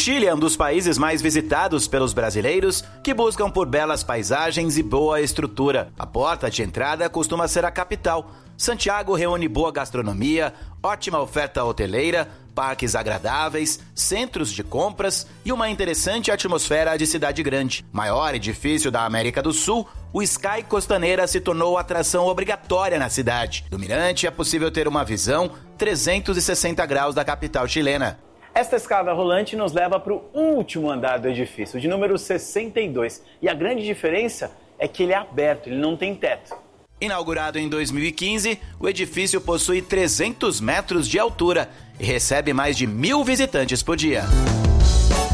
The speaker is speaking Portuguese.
Chile é um dos países mais visitados pelos brasileiros que buscam por belas paisagens e boa estrutura. A porta de entrada costuma ser a capital. Santiago reúne boa gastronomia, ótima oferta hoteleira, parques agradáveis, centros de compras e uma interessante atmosfera de cidade grande. Maior edifício da América do Sul, o Sky Costaneira se tornou atração obrigatória na cidade. Do mirante é possível ter uma visão 360 graus da capital chilena. Esta escada rolante nos leva para o último andar do edifício, de número 62. E a grande diferença é que ele é aberto, ele não tem teto. Inaugurado em 2015, o edifício possui 300 metros de altura e recebe mais de 1.000 visitantes por dia.